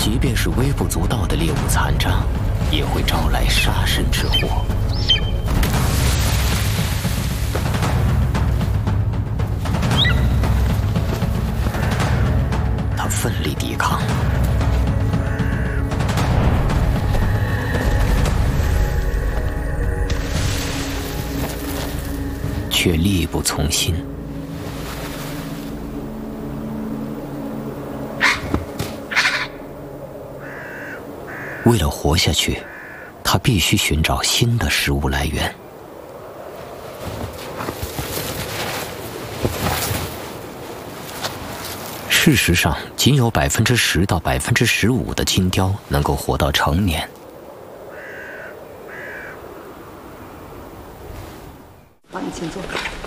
即便是微不足道的猎物残渣，也会招来杀身之祸。他奋力抵抗，却力不从心。为了活下去，他必须寻找新的食物来源。事实上，仅有10%到15%的金雕能够活到成年。 好，你请坐。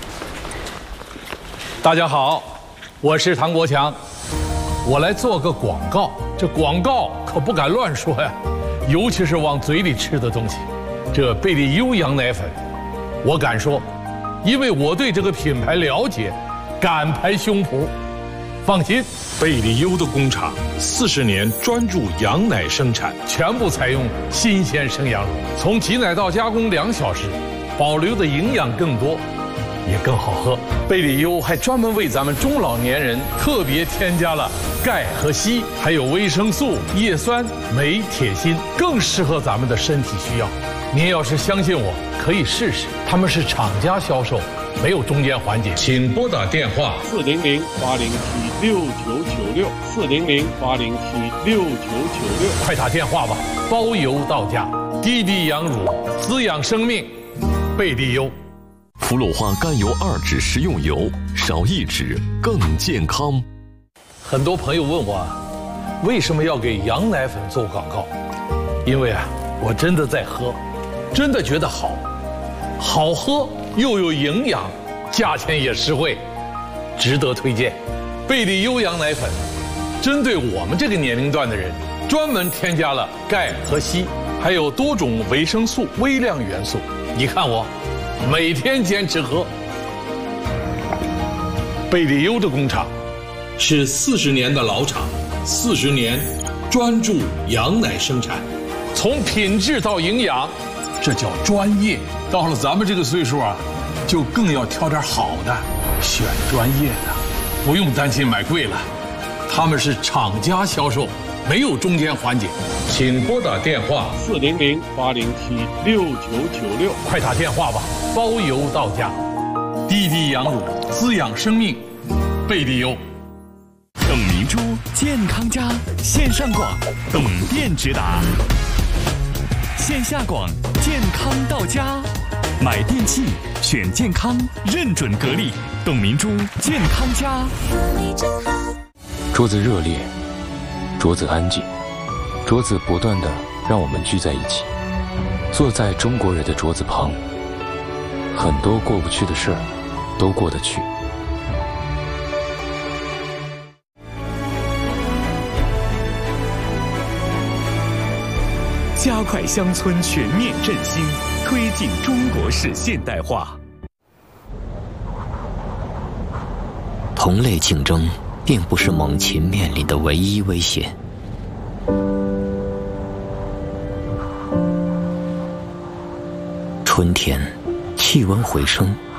大家好，我是唐国强，我来做个广告。这广告可不敢乱说呀，尤其是往嘴里吃的东西。这贝利优羊奶粉，我敢说，因为我对这个品牌了解，敢拍胸脯。放心， 贝利优的工厂40年专注羊奶生产， 全部采用新鲜生羊乳，从挤奶到加工2小时，保留的营养更多，也更好喝。贝利优还专门为咱们中老年人特别添加了钙和硒，还有维生素、叶酸、镁、铁、锌，更适合咱们的身体需要。您要是相信我，可以试试。他们是厂家销售，没有中间环节。 请拨打电话 400-807-6996，400-807-6996，快打电话吧，包邮到家。滴滴羊乳，滋养生命，贝利优。 氟氯化甘油2酯食用油，少1酯更健康。 很多朋友问我，为什么要给羊奶粉做广告？因为我真的在喝，真的觉得好，好喝又有营养，价钱也实惠，值得推荐。贝利优羊奶粉，针对我们这个年龄段的人，专门添加了钙和硒，还有多种维生素、微量元素。你看我，每天坚持喝。贝利优的工厂是40年的老厂，40年专注羊奶生产，从品质到营养，这叫专业。到了咱们这个岁数就更要挑点好的，选专业的，不用担心买贵了。他们是厂家销售，没有中间环节。 请拨打电话 400-807-6996，快打电话吧，包邮到家。滴滴羊乳，滋养生命，贝利优。 董明珠健康家线上广，董店直达；线下广，健康到家。买电器选健康，认准格力，董明珠健康家。 桌子热烈，桌子安静，桌子不断地让我们聚在一起，坐在中国人的桌子旁，很多过不去的事儿都过得去。 加快乡村全面振兴，推进中国式现代化。 同类竞争并不是猛禽面临的唯一威胁。春天，气温回升，